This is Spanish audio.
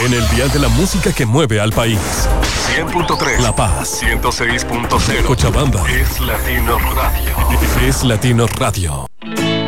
En el dial de la música que mueve al país. 100.3. La Paz. 106.0. Cochabamba. Es Latino Radio. Es Latino Radio.